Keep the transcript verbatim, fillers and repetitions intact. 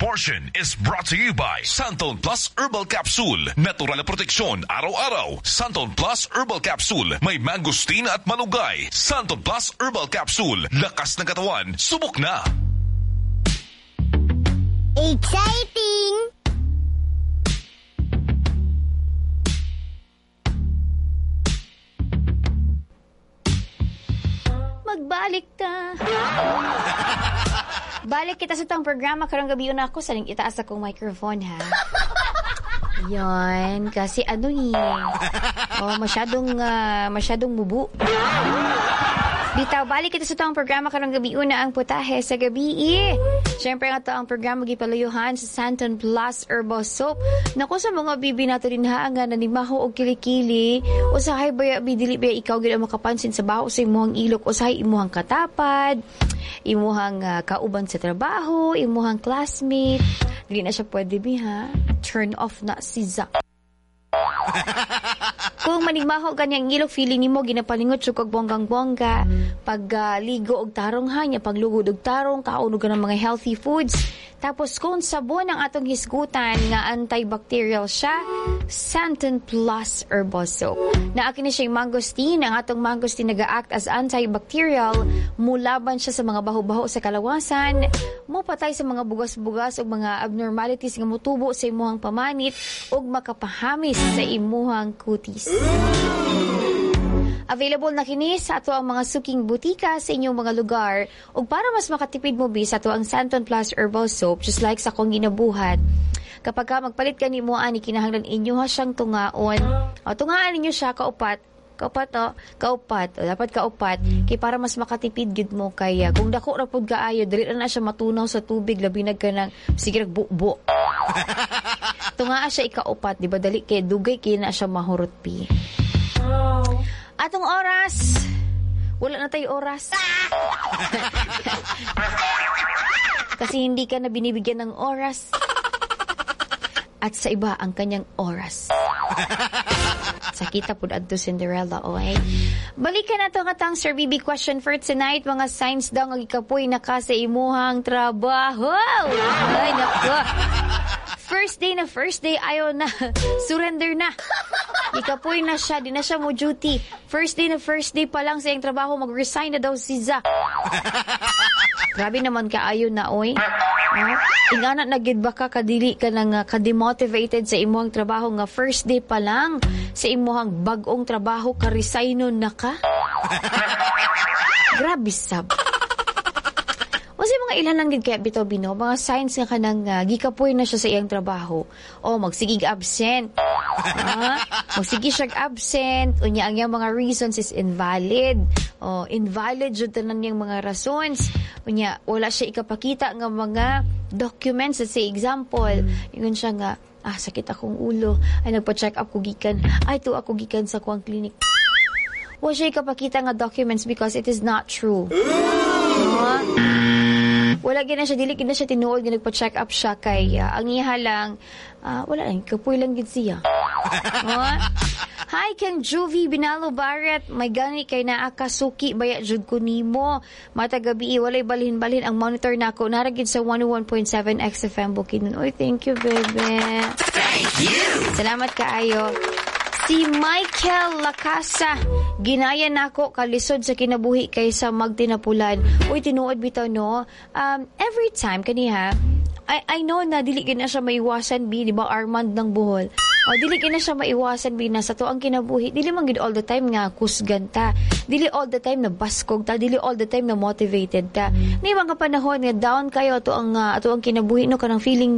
portion is brought to you by Santon Plus Herbal Capsule. Natural na proteksyon araw-araw. Santon Plus Herbal Capsule. May mangosteen at malunggay. Santon Plus Herbal Capsule. Lakas ng katawan. Subok na. Exciting! Magbalik ta. Balik kita sa tang programa karong gabi na ako. Saling itaas akong microphone, ha? Yon, kasi ano ni? Oh, masyadong, uh, masyadong mubu. Bitaw, balik kita sa itong programa karong gabi una ang putahe sa gabi. Eh. Siyempre nga ito ang programa gipalayuhan sa Santon Plus Herbal Soap. Naku sa mga bibi nato din ha, nga nanimaho o kilikili. O sahay baya bidili baya ikaw gila makapansin sa baho sa imuhang ilok. O sahay imuhang katapad, imuhang uh, kauban sa trabaho, imuhang classmate. Dili na siya pwede biha. Turn off na si Zack. Kung manigmaho kanyang ilok, feeling nimo ginapalingot sukog bonggang-bongga. Pag uh, ligo og tarong ha, nya paglugod og tarong, kaunog ng mga healthy foods. Tapos kung sabon ang atong hisgutan nga antibacterial siya, Santon Plus Herbal Soap. Naakin na siya yung mangosteen. Ang atong mangosteen nag-act as antibacterial. Mulaban siya sa mga baho-baho sa kalawasan. Mupatay sa mga bugas-bugas o mga abnormalities nga mutubo sa imuhang pamanit o makapahamis sa imuhang kutis. Available na kini sa ato ang mga suking butika sa inyong mga lugar. Ug para mas makatipid mo bi sa ato ang Santon Plus Herbal Soap, just like sa akong ginabuhat. Kapag ka magpalit ka ni mo ani kinahanglan inyo ha siyang tungaon. O tungaan ninyo siya kaupat. Kaupat o, kaupat. O, dapat kaupat. Kay para mas makatipid gid mo kaya. Kung dako ra pud kaayo, dili na siya matunaw sa tubig labi nag ka ng sige bubo. Tungaa siya ikaupat, di ba dali kay dugay kay na siya mahurot pi. Atong oras. Wala na tayo oras. Kasi hindi ka na binibigyan ng oras. At sa iba ang kanyang oras. Sakita po adto Cinderella, okay? Balikan na ito nga tang Sir Bibi question for tonight. Mga signs daw nga gikapoy na ka sa imuhang trabaho. Ay, nako. First day na first day, ayaw na. Surrender na. Ikapoy na siya, di na siya mo duty. First day na first day pa lang sa iyong trabaho, mag-resign na daw si Zack. Grabe naman ka, ayaw na, oy. No? Ingana na gid ba ka, kadili ka nang uh, kademotivated sa imuhang trabaho nga first day pa lang sa imuhang bagong trabaho, ka-resignon na ka? Grabe sab. O sa mga ilan lang gid kaya bitaw bino, mga signs nga kanang uh, gikapoy na siya sa iyang trabaho. O magsigig absent. Ha? Magsige siya absent. Unya ang iyang mga reasons is invalid. O invalid jud tanan niyang mga rasons. Unya wala siya ikapakita nga mga documents. Let's say example, ingon siya nga, ah sakit akong ulo. Ay nagpa-check up ko gikan. Ay to ako gikan sa kuang clinic. Wala siya ikapakita nga documents because it is not true. Ha? Wala gina siya, dili gina siya tinuod nga nagpa-check up siya kay uh, ang iya lang, uh, wala lang, kapoy lang gid siya. uh, Hi, Ken Juvie Binalo Barret. May gani kay naa kasuki baya jud ko nimo. Mata gabi walay balhin-balhin ang monitor nako. Naragid sa one oh one point seven X F M Bukidnon. Oy, thank you, bebe. Thank you. Salamat kaayo. Si Michael Lacasa, ginaya nako kalisod sa kinabuhi kaysa magtinapulan. Uy, tinuod bitaw no. Um, every time kaniha, I I know na dili gina siya maiwasan bi, di ba Armand ng Bohol. O dili gina siya maiwasan bi na sa to ang kinabuhi. Dili man gid all the time nga kusgan ta. Dili all the time na baskog ta, dili all the time na motivated ta. Ni mga panahon nga down kayo to ang uh, ato ang kinabuhi no kanang feeling